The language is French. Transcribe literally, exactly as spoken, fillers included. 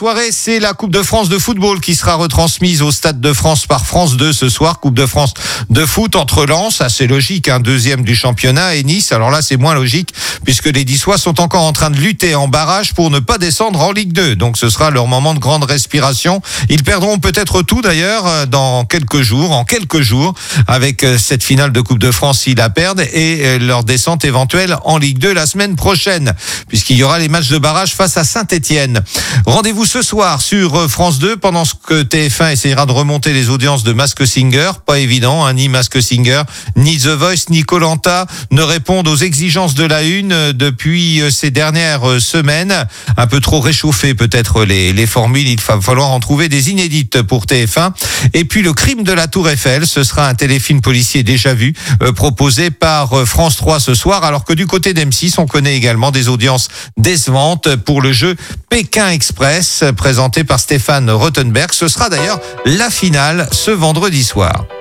Soirée, c'est la Coupe de France de football qui sera retransmise au Stade de France par France deux ce soir. Coupe de France de foot entre Lens, assez logique, un hein, deuxième du championnat, et Nice. Alors là, c'est moins logique puisque les Niçois sont encore en train de lutter en barrage pour ne pas descendre en Ligue deux. Donc ce sera leur moment de grande respiration. Ils perdront peut-être tout d'ailleurs dans quelques jours, en quelques jours, avec cette finale de Coupe de France s'ils la perdent et leur descente éventuelle en Ligue deux la semaine prochaine, puisqu'il y aura les matchs de barrage face à Saint-Étienne. Rendez-vous ce soir sur France deux pendant que T F un essaiera de remonter les audiences de Masked Singer. Pas évident, hein, ni Masked Singer, ni The Voice, ni Koh-Lanta ne répondent aux exigences de la une depuis ces dernières semaines. Un peu trop réchauffé peut-être les, les formules, il va falloir en trouver des inédites pour T F un. Et puis le crime de la Tour Eiffel, ce sera un téléfilm policier déjà vu, euh, proposé par France trois ce soir, alors que du côté d'M six, on connaît également des audiences décevantes pour le jeu Pékin Express, présenté par Stéphane Rothenberg. Ce sera d'ailleurs la finale ce vendredi soir.